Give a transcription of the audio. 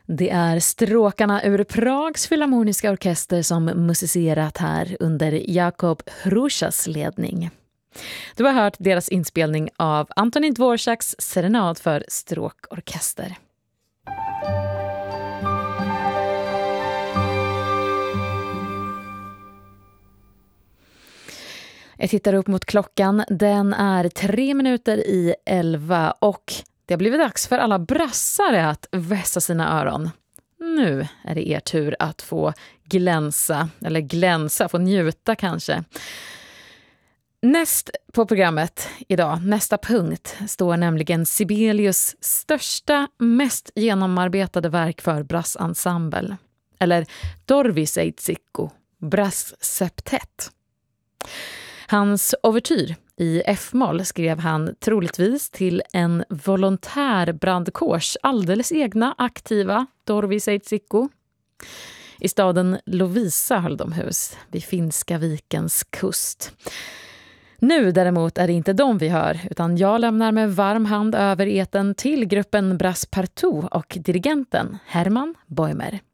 Det är stråkarna ur Prags filharmoniska orkester som musicerat här under Jakob Hrušas ledning. Du har hört deras inspelning av Antonín Dvořáks serenad för stråkorkester. Jag tittar upp mot klockan. Den är 11:03 och det har blivit dags för alla brassare att vässa sina öron. Nu är det er tur att få glänsa, få njuta kanske. Näst på programmet idag, nästa punkt, står nämligen Sibelius största, mest genomarbetade verk för brassensemble. Eller Dorvis Eitsikko, Brass-septett. Hans overtyr i F-moll skrev han troligtvis till en volontär brandkårs alldeles egna aktiva Dorvis Eitsikko. I staden Lovisa höll de hus vid Finska vikens kust. Nu däremot är det inte de vi hör, utan jag lämnar med varm hand över eten till gruppen Brass Partout och dirigenten Herman Boimer.